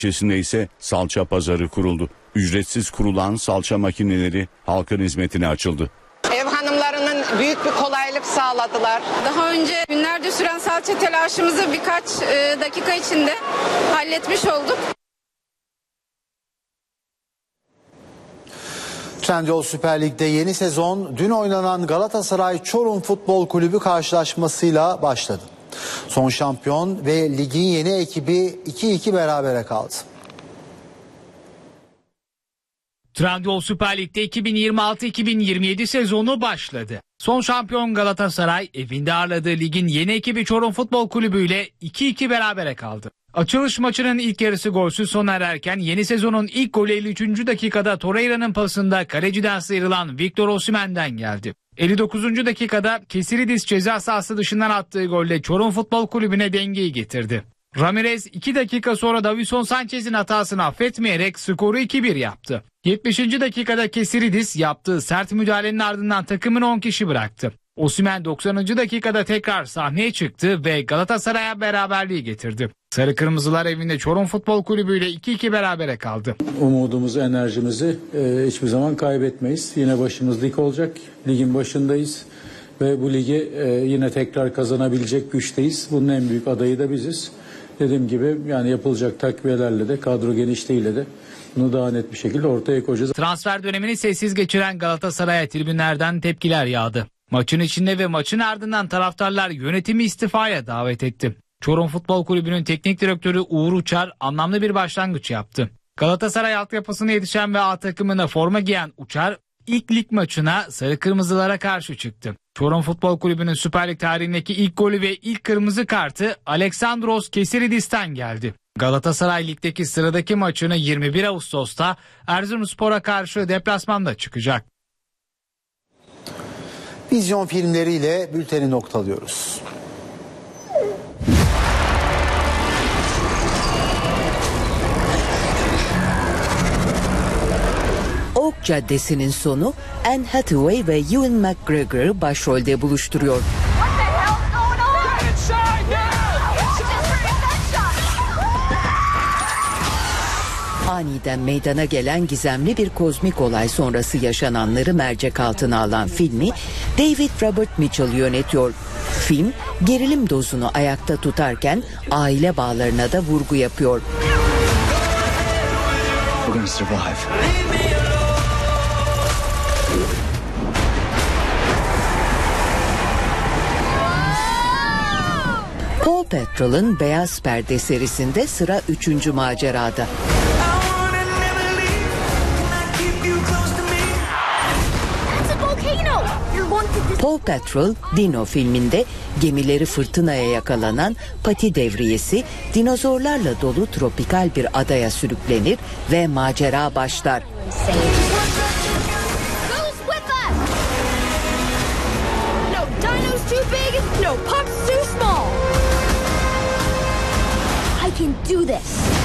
İlçesinde ise salça pazarı kuruldu. Ücretsiz kurulan salça makineleri halkın hizmetine açıldı. Ev hanımlarının büyük bir kolaylık sağladılar. Daha önce günlerce süren salça telaşımızı birkaç dakika içinde halletmiş olduk. Trendyol Süper Lig'de yeni sezon dün oynanan Galatasaray Çorum Futbol Kulübü karşılaşmasıyla başladı. Son şampiyon ve ligin yeni ekibi 2-2 berabere kaldı. Trendyol Süper Lig'de 2026-2027 sezonu başladı. Son şampiyon Galatasaray evinde ağırladığı ligin yeni ekibi Çorum Futbol Kulübü ile 2-2 berabere kaldı. Açılış maçının ilk yarısı golsüz sona ererken yeni sezonun ilk golü 53. dakikada Torreira'nın pasında kaleciden sıyrılan Victor Osimhen'den geldi. 59. dakikada Kesiridis ceza sahası dışından attığı golle Çorum Futbol Kulübü'ne dengeyi getirdi. Ramirez 2 dakika sonra Davinson Sanchez'in hatasını affetmeyerek skoru 2-1 yaptı. 70. dakikada Kesiridis yaptığı sert müdahalenin ardından takımını 10 kişi bıraktı. Osimhen 90. dakikada tekrar sahneye çıktı ve Galatasaray'a beraberliği getirdi. Sarı Kırmızılar evinde Çorum Futbol Kulübü ile 2-2 berabere kaldı. Umudumuzu, enerjimizi hiçbir zaman kaybetmeyiz. Yine başımız dik olacak. Ligin başındayız ve bu ligi yine tekrar kazanabilecek güçteyiz. Bunun en büyük adayı da biziz. Dediğim gibi yani yapılacak takviyelerle de kadro genişliğiyle de bunu daha net bir şekilde ortaya koyacağız. Transfer dönemini sessiz geçiren Galatasaray'a tribünlerden tepkiler yağdı. Maçın içinde ve maçın ardından taraftarlar yönetimi istifaya davet etti. Çorum Futbol Kulübü'nün teknik direktörü Uğur Uçar anlamlı bir başlangıç yaptı. Galatasaray altyapısına yetişen ve A takımına forma giyen Uçar ilk lig maçına Sarı Kırmızılara karşı çıktı. Çorum Futbol Kulübü'nün Süper Lig tarihindeki ilk golü ve ilk kırmızı kartı Aleksandros Kesiridis'ten geldi. Galatasaray Lig'deki sıradaki maçını 21 Ağustos'ta Erzurumspor'a karşı deplasmanda çıkacak. Vizyon filmleriyle bülteni noktalıyoruz. Oak Caddesi'nin sonu Anne Hathaway ve Ewan McGregor'ı başrolde buluşturuyor. Aniden meydana gelen gizemli bir kozmik olay sonrası yaşananları mercek altına alan filmi David Robert Mitchell yönetiyor. Film gerilim dozunu ayakta tutarken aile bağlarına da vurgu yapıyor. We're gonna survive. Paw Patrol'ın Beyaz Perde serisinde sıra 3. macerada. Paw Patrol, Dino filminde gemileri fırtınaya yakalanan Pati devriyesi dinozorlarla dolu tropikal bir adaya sürüklenir ve macera başlar. I can do this.